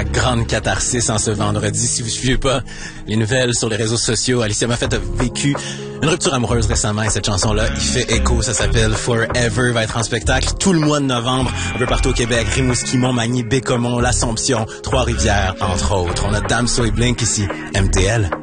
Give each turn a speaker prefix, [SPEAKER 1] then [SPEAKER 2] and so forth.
[SPEAKER 1] sa grande catharsis en ce vendredi. Si vous ne suivez pas les nouvelles sur les réseaux sociaux, Alicia Moffett a vécu une rupture amoureuse récemment et cette chanson-là, il fait écho. Ça s'appelle Forever, va être en spectacle tout le mois de novembre, un peu partout au Québec, Rimouski, Montmagny, Bécomo, l'Assomption, Trois-Rivières, entre autres. On a Damso et Blink ici, MTL.